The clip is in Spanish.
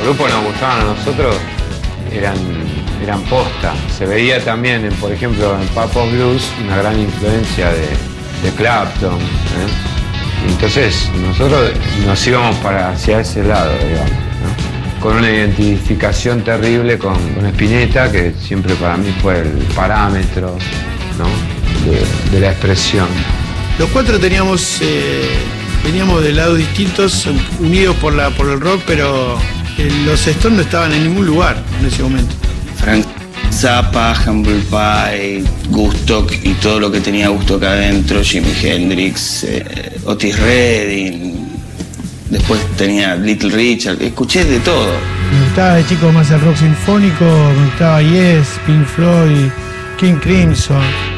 grupos nos gustaban a nosotros eran posta. Se veía también, por ejemplo, en Papos Blues, una gran influencia de Clapton. Entonces nosotros nos íbamos hacia ese lado, digamos, ¿no? Con una identificación terrible con Spinetta, que siempre para mí fue el parámetro, ¿no? de la expresión. Los cuatro veníamos de lados distintos, unidos por el rock, pero los Stones no estaban en ningún lugar en ese momento. Frank Zappa, Humble Pie, Woodstock y todo lo que tenía Woodstock adentro, Jimi Hendrix, Otis Redding, después tenía Little Richard, escuché de todo. Me gustaba de chico más el rock sinfónico, me gustaba Yes, Pink Floyd, King Crimson.